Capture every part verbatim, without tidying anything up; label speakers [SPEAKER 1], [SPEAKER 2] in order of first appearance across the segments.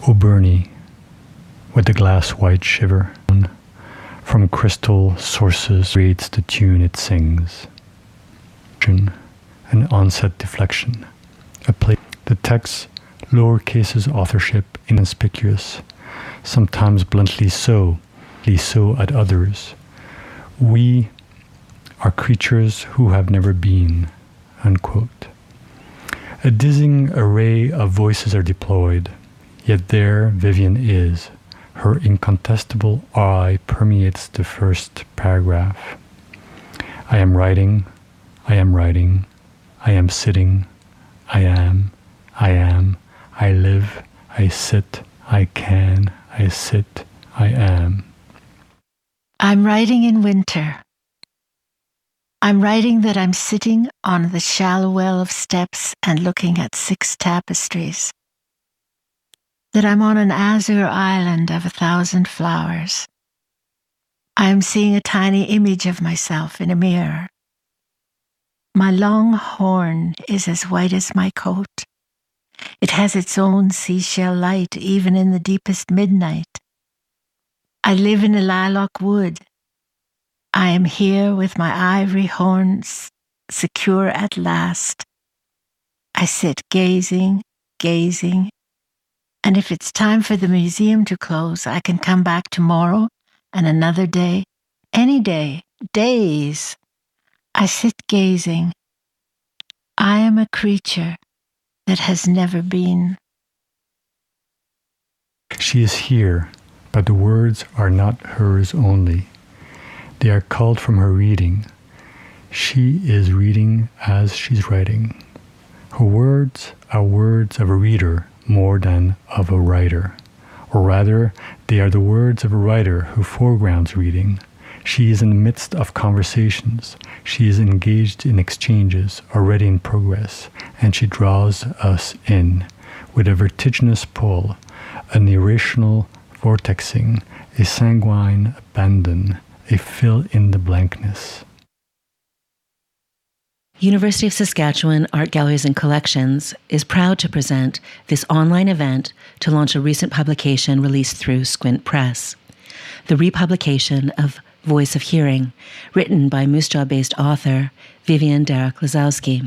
[SPEAKER 1] O'Byrne, with the glass white shiver, from crystal sources reads the tune it sings. An onset deflection. A play. The text, lower cases authorship inconspicuous, sometimes bluntly so, so at others. We are creatures who have never been, unquote. A dizzying array of voices are deployed, yet there Vivian is. Her incontestable eye permeates the first paragraph. I am writing, I am writing, I am sitting, I am, I am, I live, I sit, I can, I sit, I am.
[SPEAKER 2] I'm writing in winter. I'm writing that I'm sitting on the shallow well of steps and looking at six tapestries. That I'm on an azure island of a thousand flowers. I am seeing a tiny image of myself in a mirror. My long horn is as white as my coat. It has its own seashell light even in the deepest midnight. I live in a lilac wood. I am here with my ivory horns secure at last. I sit gazing, gazing, and if it's time for the museum to close, I can come back tomorrow and another day, any day, days. I sit gazing. I am a creature that has never been.
[SPEAKER 1] She is here, but the words are not hers only. They are culled from her reading. She is reading as she's writing. Her words are words of a reader more than of a writer. Or rather, they are the words of a writer who foregrounds reading. She is in the midst of conversations. She is engaged in exchanges already in progress, and she draws us in with a vertiginous pull, an irrational vortexing, a sanguine abandon, a fill in the blankness.
[SPEAKER 3] University of Saskatchewan Art Galleries and Collections is proud to present this online event to launch a recent publication released through Squint Press. The republication of Voice of Hearing, written by Moose Jaw-based author Vivian Derek-Lazowski.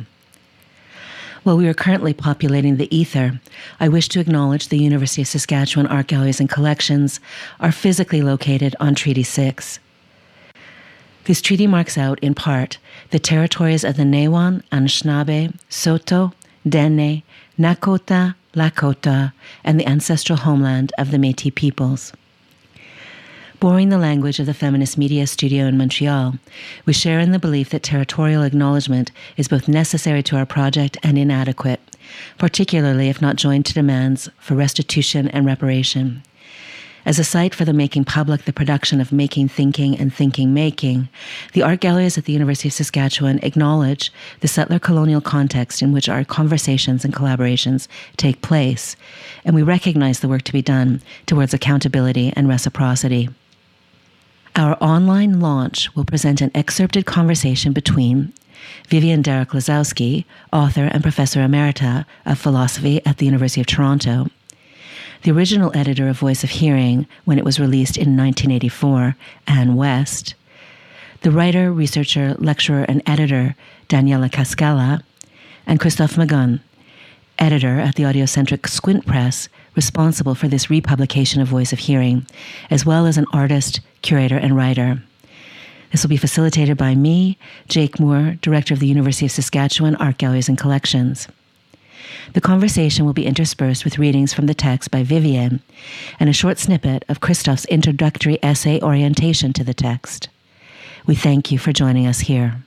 [SPEAKER 3] While we are currently populating the ether, I wish to acknowledge the University of Saskatchewan Art Galleries and Collections are physically located on Treaty six. This treaty marks out, in part, the territories of the Newan, Anishinaabe, Saulteaux, Dene, Nakota, Lakota, and the ancestral homeland of the Métis peoples. Borrowing the language of the Feminist Media Studio in Montreal, we share in the belief that territorial acknowledgement is both necessary to our project and inadequate, particularly if not joined to demands for restitution and reparation. As a site for the making public the production of making thinking and thinking making, the art galleries at the University of Saskatchewan acknowledge the settler colonial context in which our conversations and collaborations take place, and we recognize the work to be done towards accountability and reciprocity. Our online launch will present an excerpted conversation between Vivian Derek-Lazowski, author and professor emerita of philosophy at the University of Toronto, the original editor of Voice of Hearing when it was released in nineteen eighty-four, Anne West, the writer, researcher, lecturer, and editor Daniela Cascala, and Christophe Magun, editor at the audiocentric Squint Press, responsible for this republication of Voice of Hearing, as well as an artist, curator, and writer. This will be facilitated by me, Jake Moore, director of the University of Saskatchewan Art Galleries and Collections. The conversation will be interspersed with readings from the text by Vivian and a short snippet of Christophe's introductory essay orientation to the text. We thank you for joining us here.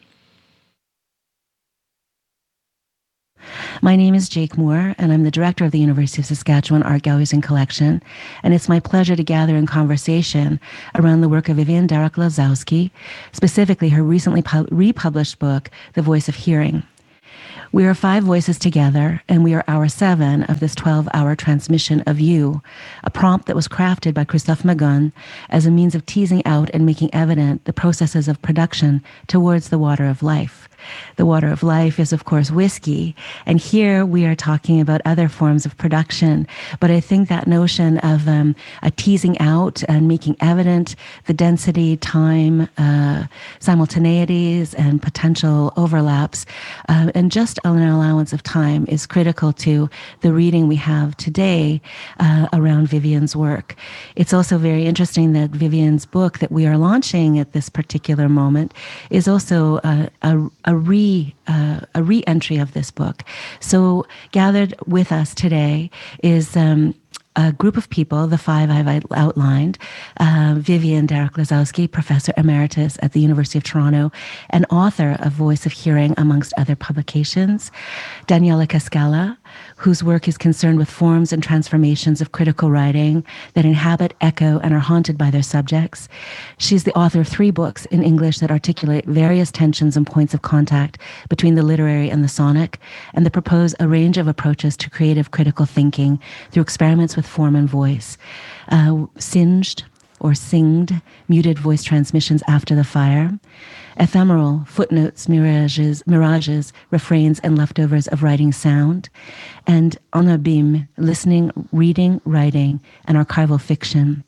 [SPEAKER 3] My name is Jake Moore, and I'm the director of the University of Saskatchewan Art Galleries and Collection, and it's my pleasure to gather in conversation around the work of Vivian Derek-Lazowski, specifically her recently pu- republished book, The Voice of Hearing. We are five voices together, and we are hour seven of this twelve-hour transmission of you, a prompt that was crafted by Christophe Magun as a means of teasing out and making evident the processes of production towards the water of life, The water of life is, of course, whiskey. And here we are talking about other forms of production. But I think that notion of um, a teasing out and making evident the density, time, uh, simultaneities, and potential overlaps, uh, and just an allowance of time is critical to the reading we have today uh, around Vivian's work. It's also very interesting that Vivian's book that we are launching at this particular moment is also a, a, a re uh, a re-entry of this book. So gathered with us today is um, a group of people, the five I've outlined: uh, Vivian Derek-Lazowski, Professor Emeritus at the University of Toronto and author of Voice of Hearing, amongst other publications; Daniela Cascala, whose work is concerned with forms and transformations of critical writing that inhabit, echo, and are haunted by their subjects. She's the author of three books in English that articulate various tensions and points of contact between the literary and the sonic, and that propose a range of approaches to creative critical thinking through experiments with form and voice. Uh, Singed, or Singed, Muted Voice Transmissions After the Fire; Ephemeral, Footnotes, Mirages, Mirages, Refrains, and Leftovers of Writing Sound; and En Abîme, Listening, Reading, Writing, and Archival Fiction.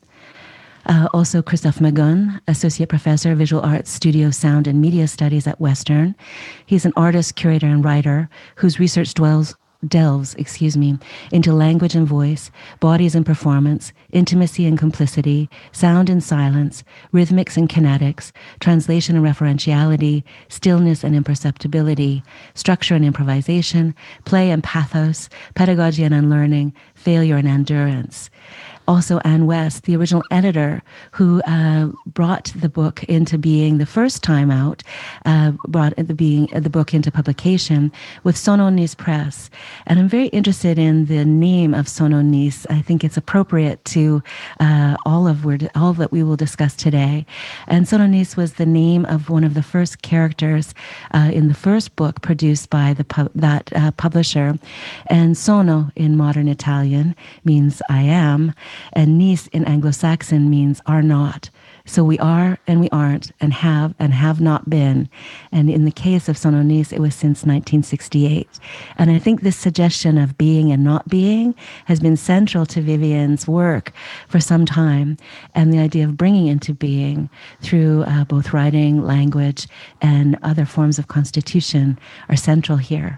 [SPEAKER 3] Uh, also, Christophe Magon, Associate Professor of Visual Arts, Studio, Sound, and Media Studies at Western. He's an artist, curator, and writer whose research dwells delves, excuse me, into language and voice, bodies and performance, intimacy and complicity, sound and silence, rhythmics and kinetics, translation and referentiality, stillness and imperceptibility, structure and improvisation, play and pathos, pedagogy and unlearning, failure and endurance. Also, Anne West, the original editor who uh, brought the book into being the first time out, uh, brought the, being, the book into publication with Sononis Press. And I'm very interested in the name of Sononis. I think it's appropriate to uh, all of we're, all that we will discuss today. And Sononis was the name of one of the first characters uh, in the first book produced by the pu- that uh, publisher. And sono in modern Italian means I am, and nis in Anglo-Saxon means are not. So we are and we aren't, and have and have not been. And in the case of Sononis, it was since nineteen sixty-eight. And I think this suggestion of being and not being has been central to Vivian's work for some time. And the idea of bringing into being through uh, both writing, language, and other forms of constitution are central here.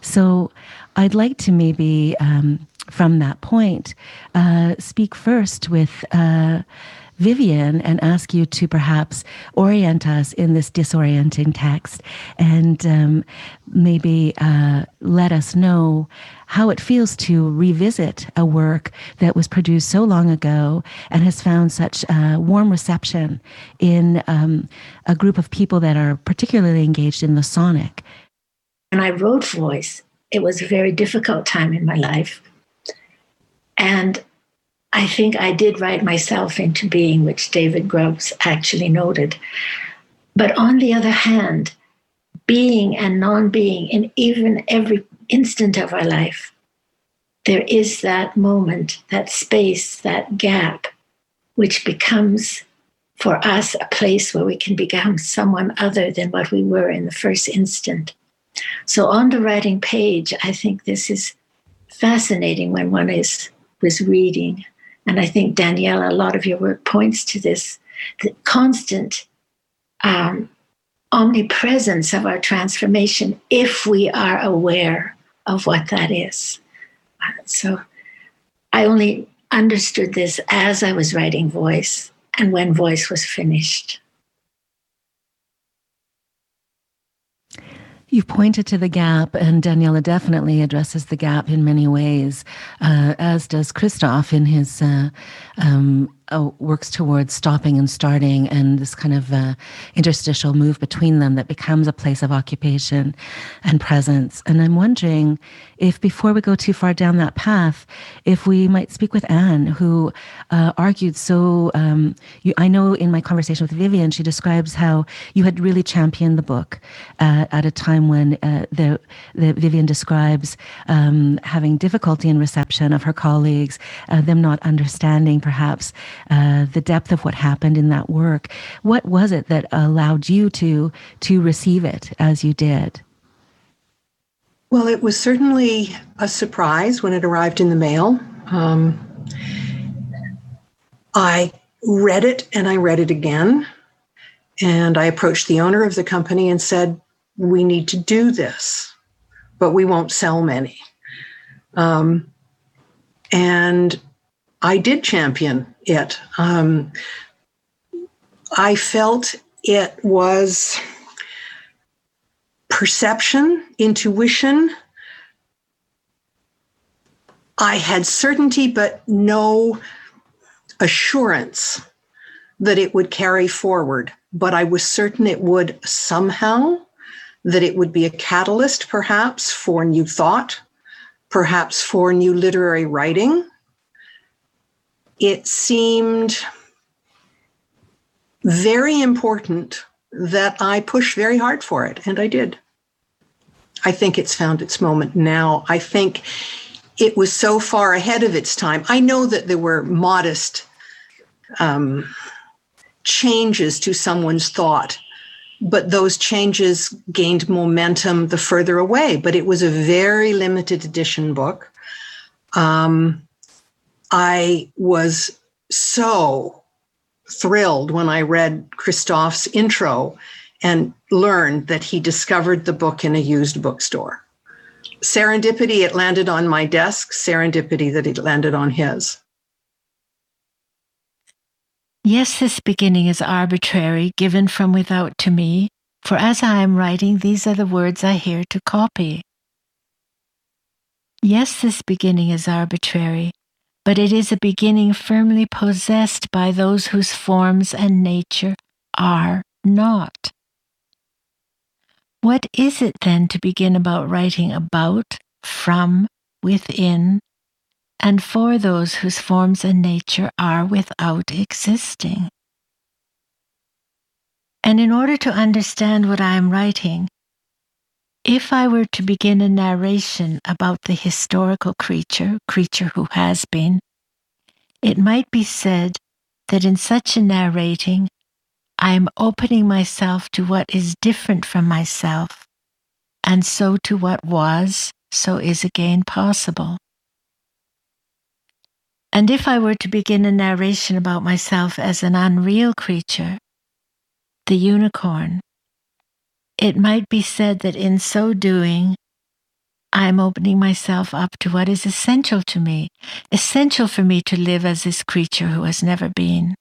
[SPEAKER 3] So I'd like to maybe, um, from that point, uh, speak first with uh, Vivian and ask you to perhaps orient us in this disorienting text and um, maybe uh, let us know how it feels to revisit a work that was produced so long ago and has found such uh, warm reception in um, a group of people that are particularly engaged in the sonic.
[SPEAKER 2] When I wrote Voice, it was a very difficult time in my life. And I think I did write myself into being, which David Grubbs actually noted. But on the other hand, being and non-being in even every instant of our life, there is that moment, that space, that gap, which becomes for us a place where we can become someone other than what we were in the first instant. So on the writing page, I think this is fascinating when one is was reading. And I think, Daniela, a lot of your work points to this, the constant um, omnipresence of our transformation if we are aware of what that is. So I only understood this as I was writing Voice and when Voice was finished.
[SPEAKER 3] You've pointed to the gap, and Daniela definitely addresses the gap in many ways, uh, as does Christophe in his uh, um, uh, works towards stopping and starting, and this kind of uh, interstitial move between them that becomes a place of occupation and presence. And I'm wondering if, before we go too far down that path, if we might speak with Anne, who uh, argued so, um, you, I know in my conversation with Vivian, she describes how you had really championed the book uh, at a time when uh, the, the Vivian describes um, having difficulty in reception of her colleagues, uh, them not understanding perhaps uh, the depth of what happened in that work. What was it that allowed you to to receive it as you did?
[SPEAKER 4] Well, it was certainly a surprise when it arrived in the mail. Um, I read it and I read it again. And I approached the owner of the company and said, we need to do this, but we won't sell many. Um, and I did champion it. Um, I felt it was perception, intuition. I had certainty, but no assurance that it would carry forward. But I was certain it would somehow, that it would be a catalyst perhaps for new thought, perhaps for new literary writing. It seemed very important that I push very hard for it, and I did. I think it's found its moment now. I think it was so far ahead of its time. I know that there were modest um, changes to someone's thought, but those changes gained momentum the further away. But it was a very limited edition book. Um, I was so thrilled when I read Christophe's intro and learned that he discovered the book in a used bookstore. Serendipity, it landed on my desk. Serendipity that it landed on his.
[SPEAKER 2] Yes, this beginning is arbitrary, given from without to me, for as I am writing, these are the words I hear to copy. Yes, this beginning is arbitrary, but it is a beginning firmly possessed by those whose forms and nature are not. What is it then to begin about writing about, from, within, and for those whose forms and nature are without existing? And in order to understand what I am writing, if I were to begin a narration about the historical creature, creature who has been, it might be said that in such a narrating, I am opening myself to what is different from myself, and so to what was, so is again possible. And if I were to begin a narration about myself as an unreal creature, the unicorn, it might be said that in so doing, I am opening myself up to what is essential to me, essential for me to live as this creature who has never been.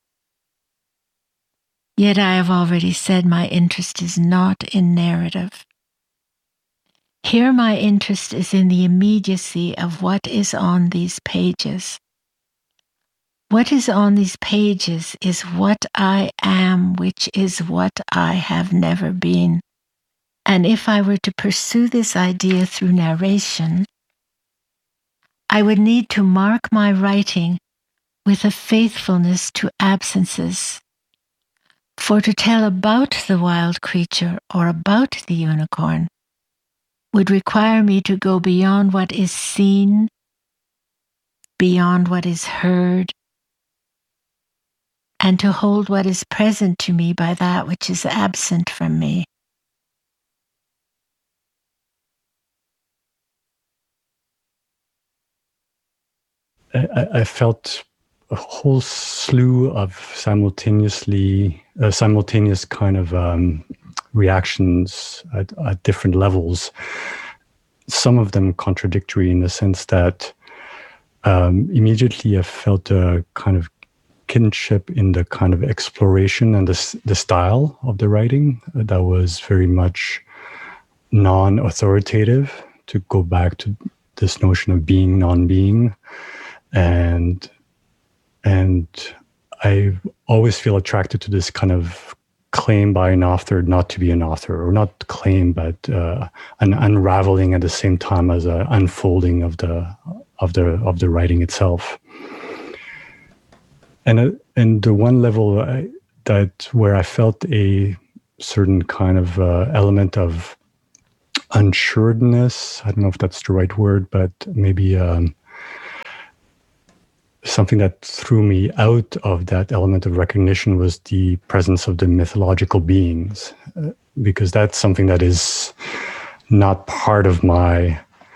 [SPEAKER 2] Yet I have already said my interest is not in narrative. Here my interest is in the immediacy of what is on these pages. What is on these pages is what I am, which is what I have never been. And if I were to pursue this idea through narration, I would need to mark my writing with a faithfulness to absences. For to tell about the wild creature or about the unicorn would require me to go beyond what is seen, beyond what is heard, and to hold what is present to me by that which is absent from me.
[SPEAKER 1] I, I felt a whole slew of simultaneously, uh, simultaneous kind of um, reactions at, at different levels. Some of them contradictory in the sense that um, immediately I felt a kind of kinship in the kind of exploration and the, the style of the writing that was very much non-authoritative, to go back to this notion of being, non-being. And and I always feel attracted to this kind of claim by an author not to be an author, or not claim, but uh, an unraveling at the same time as an unfolding of the of the of the writing itself. And uh, and the one level I, that where I felt a certain kind of uh, element of unsuredness, I don't know if that's the right word, but maybe um, something that threw me out of that element of recognition was the presence of the mythological beings, uh, because that's something that is not part of my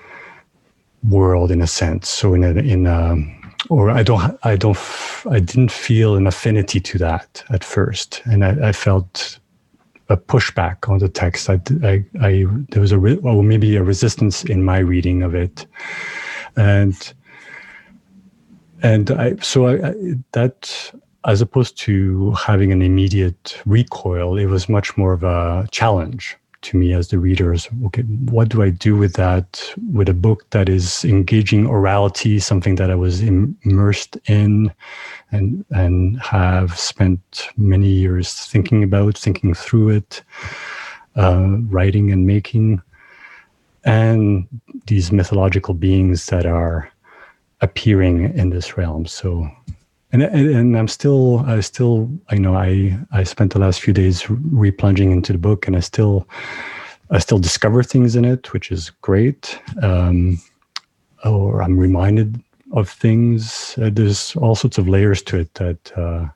[SPEAKER 1] world in a sense. So in a, in a, or I don't, I don't, I didn't feel an affinity to that at first, and I, I felt a pushback on the text. I, I, I there was a, or maybe a resistance in my reading of it, and and I so I, I that as opposed to having an immediate recoil, it was much more of a challenge to me as the reader. Is, okay, what do I do with that, with a book that is engaging orality, something that I was immersed in and and have spent many years thinking about, thinking through it, uh, writing and making, and these mythological beings that are appearing in this realm. So, and and, and I'm still, I still, I know I I spent the last few days replunging into the book, and I still, I still discover things in it, which is great. Um, or I'm reminded of things. Uh, there's all sorts of layers to it that uh,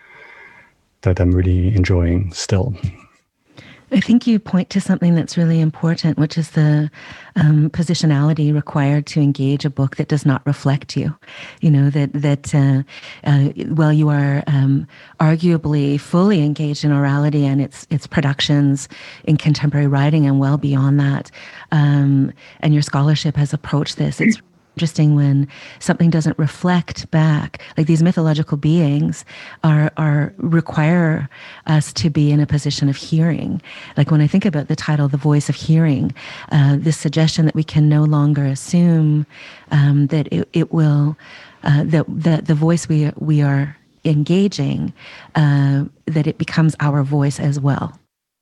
[SPEAKER 1] that I'm really enjoying still.
[SPEAKER 3] I think you point to something that's really important, which is the um, positionality required to engage a book that does not reflect you. You know, that, that uh, uh, well, you are um, arguably fully engaged in orality and its its productions in contemporary writing and well beyond that. Um, and your scholarship has approached this. It's interesting when something doesn't reflect back. Like these mythological beings are are require us to be in a position of hearing. Like when I think about the title, The Voice of Hearing, uh, this suggestion that we can no longer assume um, that it, it will, uh, that, that the voice we we are engaging, uh, that it becomes our voice as well.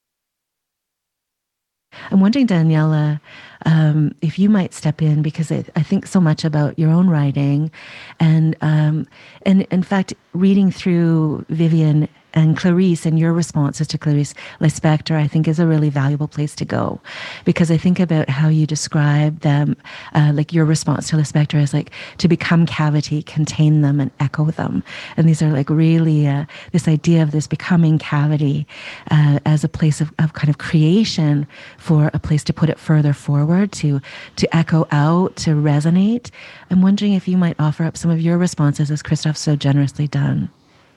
[SPEAKER 3] I'm wondering, Daniela, um, if you might step in, because I, I think so much about your own writing, and um, and in fact, reading through Vivian and Clarice and your responses to Clarice Lispector, I think is a really valuable place to go, because I think about how you describe them, uh, like your response to Lispector is like to become cavity, contain them, and echo them. And these are like really uh, this idea of this becoming cavity uh, as a place of, of kind of creation for a place to put it further forward, to to echo out, to resonate. I'm wondering if you might offer up some of your responses, as Christophe's so generously done.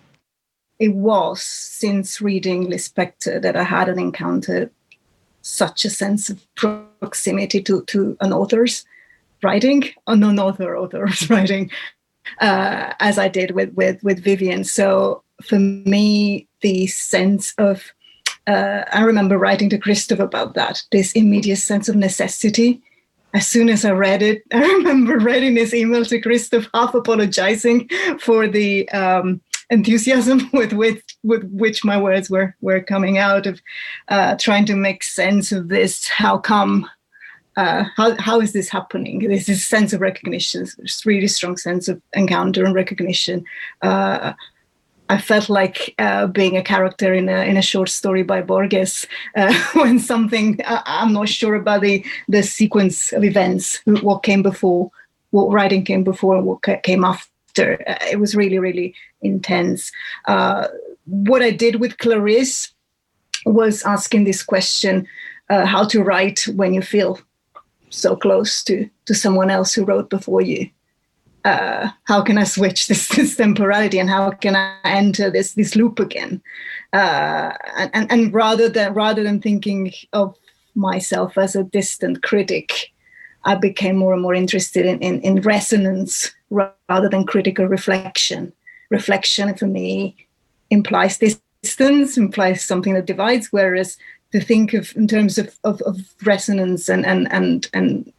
[SPEAKER 5] It was since reading Lispector that I hadn't encountered such a sense of proximity to, to an author's writing, or non-author author's writing, uh, as I did with, with, with Vivian. So for me, the sense of, uh, I remember writing to Christophe about that, this immediate sense of necessity. As soon as I read it, I remember writing this email to Christophe, half apologizing for the um, enthusiasm with, with with which my words were were coming out, of uh, trying to make sense of this. How come? Uh, how how is this happening? There's this sense of recognition, this really strong sense of encounter and recognition. Uh, I felt like uh, being a character in a in a short story by Borges, uh, when something uh, I'm not sure about the the sequence of events, what came before, what writing came before, and what came after. Uh, it was really really intense. Uh, what I did with Clarice was asking this question: uh, how to write when you feel so close to to someone else who wrote before you. Uh, how can I switch this, this temporality, and how can I enter this this loop again? Uh, and, and and rather than rather than thinking of myself as a distant critic, I became more and more interested in, in, in resonance rather than critical reflection. Reflection for me implies distance, implies something that divides, whereas to think of in terms of, of, of resonance and and and and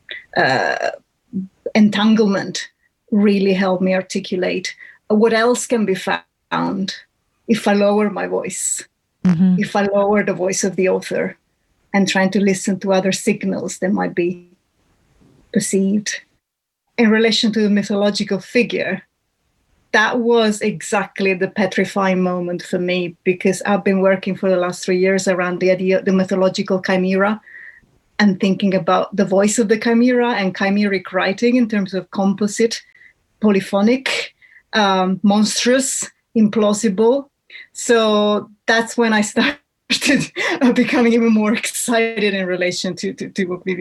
[SPEAKER 5] uh, entanglement really helped me articulate what else can be found if I lower my voice, mm-hmm. if I lower the voice of the author and trying to listen to other signals that might be perceived. In relation to the mythological figure, that was exactly the petrifying moment for me, because I've been working for the last three years around the idea of the mythological chimera and thinking about the voice of the chimera and chimeric writing in terms of composite, polyphonic um, monstrous, implausible. So that's when I started becoming even more excited in relation to, to, to what Vivian